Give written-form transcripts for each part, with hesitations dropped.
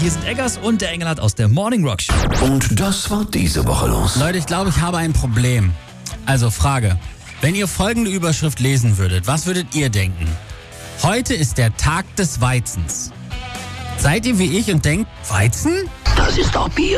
Hier sind Eggers und der Engelhardt aus der Morning Rock Show. Und das war diese Woche los. Leute, ich glaube, ich habe ein Problem. Also Frage, wenn ihr folgende Überschrift lesen würdet, was würdet ihr denken? Heute ist der Tag des Weizens. Seid ihr wie ich und denkt, Weizen? Das ist doch Bier.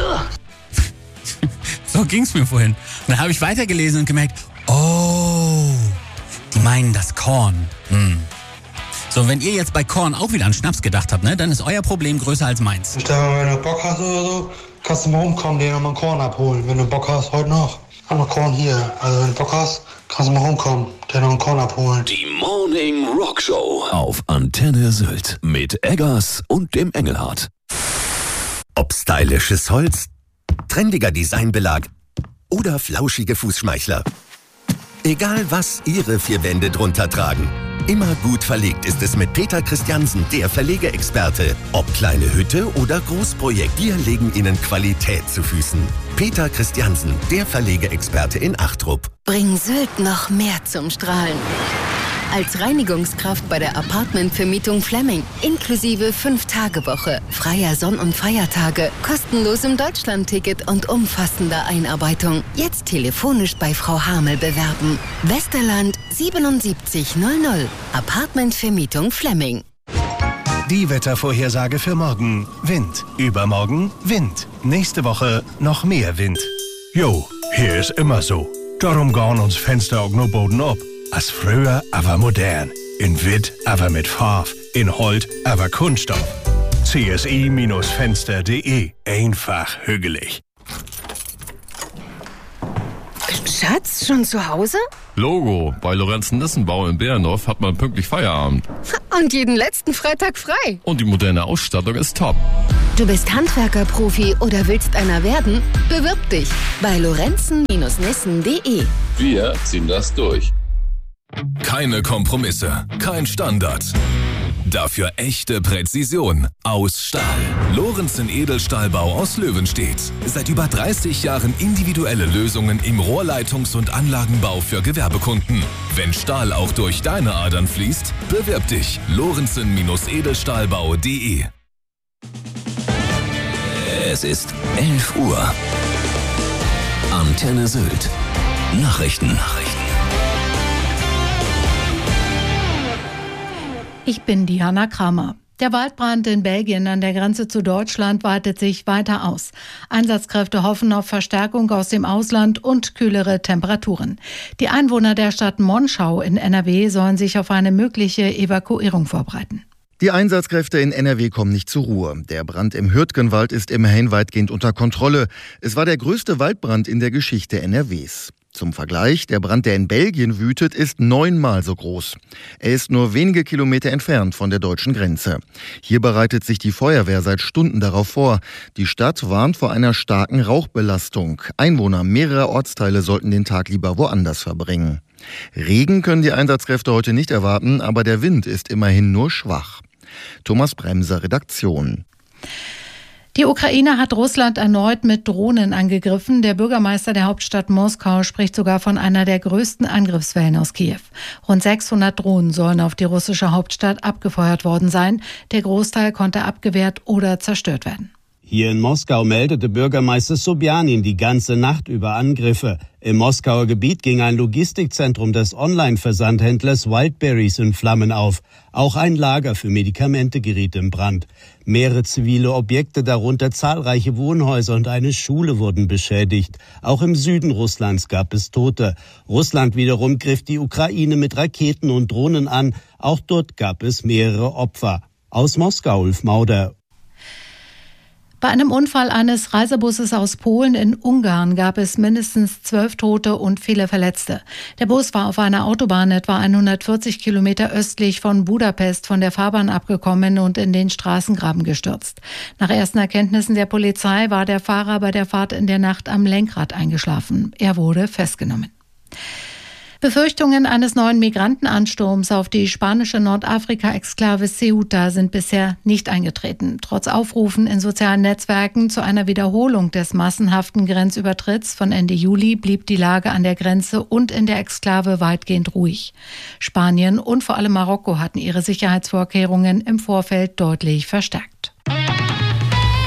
So ging's mir vorhin. Und dann habe ich weitergelesen und gemerkt, oh, die meinen das Korn. So, wenn ihr jetzt bei Korn auch wieder an Schnaps gedacht habt, ne, dann ist euer Problem größer als meins. Stefan, wenn du Bock hast oder so, kannst du mal rumkommen, dir nochmal Korn abholen. Wenn du Bock hast, heute noch. Haben wir Korn hier. Also wenn du Bock hast, kannst du mal rumkommen, dir noch einen Korn abholen. Die Morning Rock Show auf Antenne Sylt mit Eggers und dem Engelhardt. Ob stylisches Holz, trendiger Designbelag oder flauschige Fußschmeichler. Egal was Ihre vier Wände drunter tragen. Immer gut verlegt ist es mit Peter Christiansen, der Verlegeexperte. Ob kleine Hütte oder Großprojekt, wir legen Ihnen Qualität zu Füßen. Peter Christiansen, der Verlegeexperte in Achtrup. Bring Sylt noch mehr zum Strahlen. Als Reinigungskraft bei der Apartmentvermietung Flemming. Inklusive 5-Tage-Woche, freier Sonn- und Feiertage, kostenlosem Deutschlandticket und umfassender Einarbeitung. Jetzt telefonisch bei Frau Hamel bewerben. Westerland 7700. Apartmentvermietung Flemming. Die Wettervorhersage für morgen. Wind. Übermorgen Wind. Nächste Woche noch mehr Wind. Jo, hier ist immer so. Darum gehen uns Fenster auch nur Boden ab. Als früher, aber modern. In Witt, aber mit Farb. In Holt, aber Kunststoff. csi-fenster.de. Einfach hügelig. Schatz, schon zu Hause? Logo, bei Lorenzen-Nissenbau in Behrendorf hat man pünktlich Feierabend. Und jeden letzten Freitag frei. Und die moderne Ausstattung ist top. Du bist Handwerker-Profi oder willst einer werden? Bewirb dich bei lorenzen-nissen.de. Wir ziehen das durch. Keine Kompromisse, kein Standard. Dafür echte Präzision. Aus Stahl. Lorenzen Edelstahlbau aus Löwenstedt. Seit über 30 Jahren individuelle Lösungen im Rohrleitungs- und Anlagenbau für Gewerbekunden. Wenn Stahl auch durch deine Adern fließt, bewirb dich. Lorenzen-Edelstahlbau.de. Es ist 11 Uhr. Antenne Sylt. Nachrichten. Ich bin Diana Kramer. Der Waldbrand in Belgien an der Grenze zu Deutschland weitet sich weiter aus. Einsatzkräfte hoffen auf Verstärkung aus dem Ausland und kühlere Temperaturen. Die Einwohner der Stadt Monschau in NRW sollen sich auf eine mögliche Evakuierung vorbereiten. Die Einsatzkräfte in NRW kommen nicht zur Ruhe. Der Brand im Hürtgenwald ist immerhin weitgehend unter Kontrolle. Es war der größte Waldbrand in der Geschichte NRWs. Zum Vergleich, der Brand, der in Belgien wütet, ist 9-mal so groß. Er ist nur wenige Kilometer entfernt von der deutschen Grenze. Hier bereitet sich die Feuerwehr seit Stunden darauf vor. Die Stadt warnt vor einer starken Rauchbelastung. Einwohner mehrerer Ortsteile sollten den Tag lieber woanders verbringen. Regen können die Einsatzkräfte heute nicht erwarten, aber der Wind ist immerhin nur schwach. Thomas Bremser, Redaktion. Die Ukraine hat Russland erneut mit Drohnen angegriffen. Der Bürgermeister der Hauptstadt Moskau spricht sogar von einer der größten Angriffswellen aus Kiew. Rund 600 Drohnen sollen auf die russische Hauptstadt abgefeuert worden sein. Der Großteil konnte abgewehrt oder zerstört werden. Hier in Moskau meldete Bürgermeister Sobjanin die ganze Nacht über Angriffe. Im Moskauer Gebiet ging ein Logistikzentrum des Online-Versandhändlers Wildberries in Flammen auf. Auch ein Lager für Medikamente geriet in Brand. Mehrere zivile Objekte, darunter zahlreiche Wohnhäuser und eine Schule, wurden beschädigt. Auch im Süden Russlands gab es Tote. Russland wiederum griff die Ukraine mit Raketen und Drohnen an. Auch dort gab es mehrere Opfer. Aus Moskau, Ulf Mauder. Bei einem Unfall eines Reisebusses aus Polen in Ungarn gab es mindestens 12 Tote und viele Verletzte. Der Bus war auf einer Autobahn etwa 140 Kilometer östlich von Budapest von der Fahrbahn abgekommen und in den Straßengraben gestürzt. Nach ersten Erkenntnissen der Polizei war der Fahrer bei der Fahrt in der Nacht am Lenkrad eingeschlafen. Er wurde festgenommen. Befürchtungen eines neuen Migrantenansturms auf die spanische Nordafrika-Exklave Ceuta sind bisher nicht eingetreten. Trotz Aufrufen in sozialen Netzwerken zu einer Wiederholung des massenhaften Grenzübertritts von Ende Juli blieb die Lage an der Grenze und in der Exklave weitgehend ruhig. Spanien und vor allem Marokko hatten ihre Sicherheitsvorkehrungen im Vorfeld deutlich verstärkt.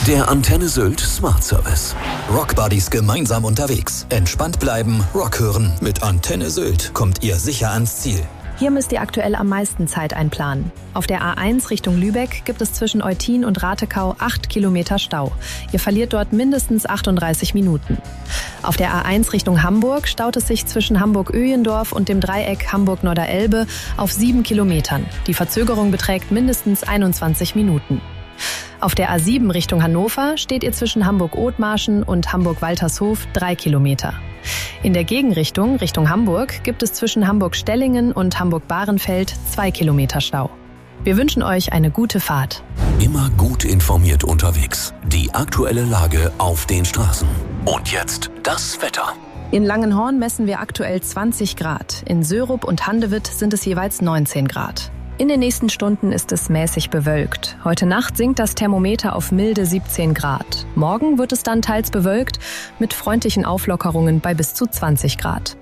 Der Antenne Sylt Smart Service. Rock Buddies gemeinsam unterwegs. Entspannt bleiben, Rock hören. Mit Antenne Sylt kommt ihr sicher ans Ziel. Hier müsst ihr aktuell am meisten Zeit einplanen. Auf der A1 Richtung Lübeck gibt es zwischen Eutin und Ratekau 8 Kilometer Stau. Ihr verliert dort mindestens 38 Minuten. Auf der A1 Richtung Hamburg staut es sich zwischen Hamburg-Öhlendorf und dem Dreieck Hamburg-Norderelbe auf 7 Kilometern. Die Verzögerung beträgt mindestens 21 Minuten. Auf der A7 Richtung Hannover steht ihr zwischen Hamburg-Othmarschen und Hamburg-Waltershof 3 Kilometer. In der Gegenrichtung, Richtung Hamburg, gibt es zwischen Hamburg-Stellingen und Hamburg-Bahrenfeld 2 Kilometer Stau. Wir wünschen euch eine gute Fahrt. Immer gut informiert unterwegs. Die aktuelle Lage auf den Straßen. Und jetzt das Wetter. In Langenhorn messen wir aktuell 20 Grad. In Sörup und Handewitt sind es jeweils 19 Grad. In den nächsten Stunden ist es mäßig bewölkt. Heute Nacht sinkt das Thermometer auf milde 17 Grad. Morgen wird es dann teils bewölkt mit freundlichen Auflockerungen bei bis zu 20 Grad.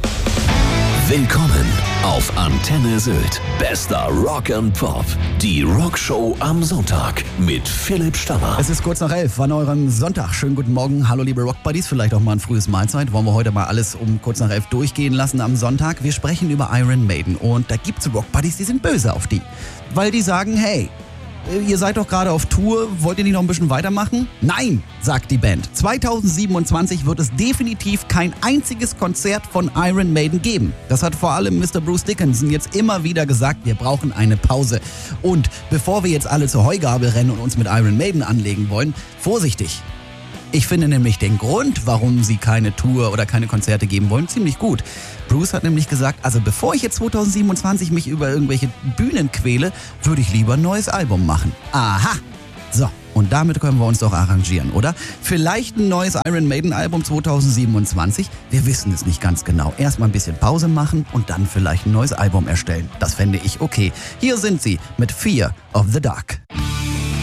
Willkommen auf Antenne Sylt. Bester Rock and Pop. Die Rockshow am Sonntag mit Philipp Stammer. Es ist kurz nach 11 an eurem Sonntag. Schönen guten Morgen. Hallo liebe Rockbuddies. Vielleicht auch mal ein frühes Mahlzeit. Wollen wir heute mal alles um kurz nach 11 durchgehen lassen am Sonntag. Wir sprechen über Iron Maiden. Und da gibt's Rockbuddies, die sind böse auf die. Weil die sagen, hey, ihr seid doch gerade auf Tour, wollt ihr nicht noch ein bisschen weitermachen? Nein, sagt die Band. 2027 wird es definitiv kein einziges Konzert von Iron Maiden geben. Das hat vor allem Mr. Bruce Dickinson jetzt immer wieder gesagt, wir brauchen eine Pause. Und bevor wir jetzt alle zur Heugabel rennen und uns mit Iron Maiden anlegen wollen, vorsichtig. Ich finde nämlich den Grund, warum sie keine Tour oder keine Konzerte geben wollen, ziemlich gut. Bruce hat nämlich gesagt, also bevor ich jetzt 2027 mich über irgendwelche Bühnen quäle, würde ich lieber ein neues Album machen. Aha! So, und damit können wir uns doch arrangieren, oder? Vielleicht ein neues Iron Maiden Album 2027? Wir wissen es nicht ganz genau. Erstmal ein bisschen Pause machen und dann vielleicht ein neues Album erstellen. Das fände ich okay. Hier sind sie mit Fear of the Dark.